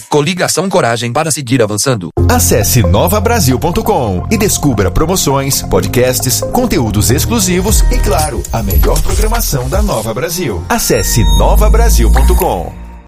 Coligação Coragem para seguir avançando. Acesse novabrasil.com e descubra promoções, podcasts, conteúdos exclusivos e, claro, a melhor programação da Nova Brasil. Acesse novabrasil.com.